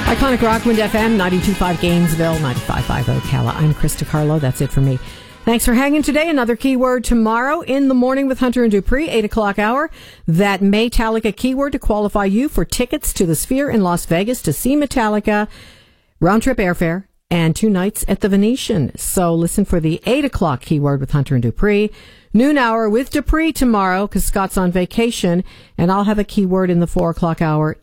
Iconic Rockwind FM, 92.5 Gainesville, 95.5 Ocala. I'm Krista Carlo. That's it for me. Thanks for hanging today. Another keyword tomorrow in the morning with Hunter and Dupree, 8 o'clock hour. That Metallica keyword to qualify you for tickets to the Sphere in Las Vegas to see Metallica, round-trip airfare, and 2 nights at the Venetian. So listen for the 8 o'clock keyword with Hunter and Dupree. Noon hour with Dupree tomorrow because Scott's on vacation, and I'll have a keyword in the 4 o'clock hour